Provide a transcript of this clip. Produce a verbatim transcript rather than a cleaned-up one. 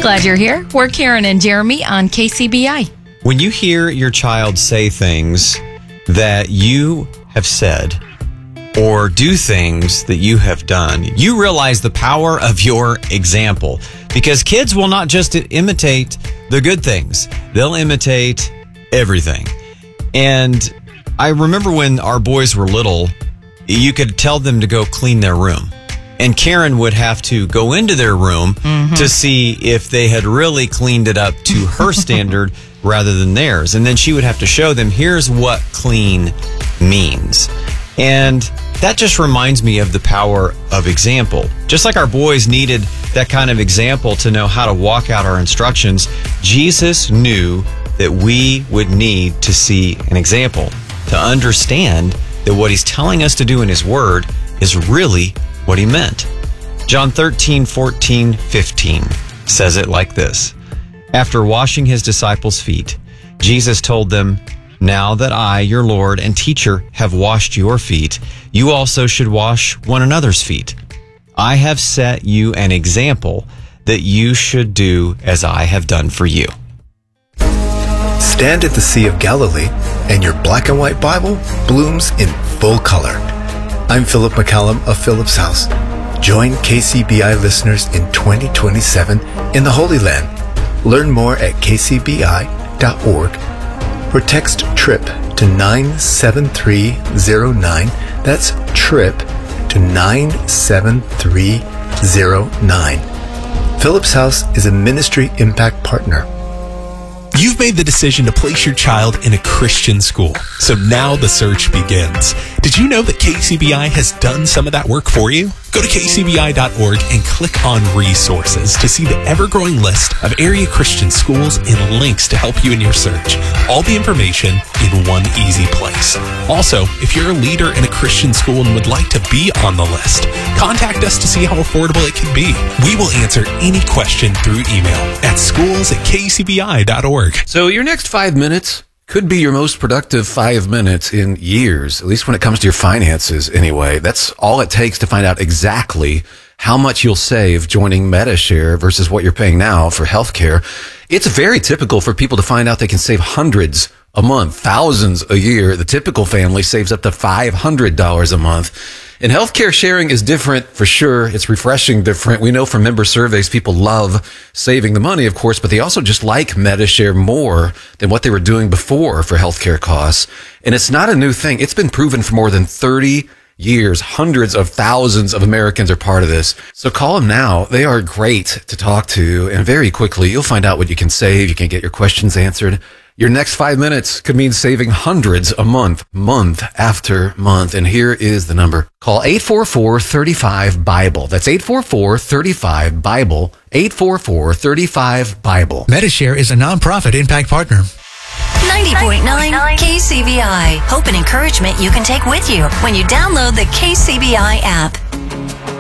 Glad you're here. We're Karen and Jeremy on K C B I. When you hear your child say things that you have said or do things that you have done, you realize the power of your example, because kids will not just imitate the good things. They'll imitate everything. And I remember when our boys were little, you could tell them to go clean their room. And Karen would have to go into their room mm-hmm. to see if they had really cleaned it up to her standard rather than theirs. And then she would have to show them, here's what clean means. And that just reminds me of the power of example. Just like our boys needed that kind of example to know how to walk out our instructions, Jesus knew that we would need to see an example, to understand that what he's telling us to do in his word is really what he meant. John thirteen, fourteen, fifteen says it like this. After washing his disciples' feet, Jesus told them, now that I, your Lord and teacher, have washed your feet, you also should wash one another's feet. I have set you an example that you should do as I have done for you. Stand at the Sea of Galilee, and your black and white Bible blooms in full color. I'm Philip McCallum of Philip's House. Join K C B I listeners in twenty twenty-seven in the Holy Land. Learn more at k c b i dot org or text TRIP to nine seven three zero nine. That's TRIP to nine seven three zero nine. Philip's House is a ministry impact partner. You've made the decision to place your child in a Christian school, so now the search begins. Did you know that K C B I has done some of that work for you? Go to k c b i dot org and click on resources to see the ever-growing list of area Christian schools and links to help you in your search. All the information in one easy place. Also, if you're a leader in a Christian school and would like to be on the list, contact us to see how affordable it can be. We will answer any question through email at schools at k c b i dot org. So your next five minutes could be your most productive five minutes in years, at least when it comes to your finances anyway. That's all it takes to find out exactly how much you'll save joining Medi-Share versus what you're paying now for healthcare. It's very typical for people to find out they can save hundreds a month, thousands a year. The typical family saves up to five hundred dollars a month. And healthcare sharing is different for sure. It's refreshing different. We know from member surveys, people love saving the money, of course, but they also just like Medi-Share more than what they were doing before for healthcare costs. And it's not a new thing. It's been proven for more than thirty years. Hundreds of thousands of Americans are part of this. So call them now. They are great to talk to. And very quickly, you'll find out what you can save. You can get your questions answered. Your next five minutes could mean saving hundreds a month, month after month. And here is the number. Call eight four four, three five, BIBLE. That's eight four four, three five, BIBLE. eight four four, three five, BIBLE. Medi-Share is a nonprofit impact partner. ninety point nine K C B I. Hope and encouragement you can take with you when you download the K C B I app.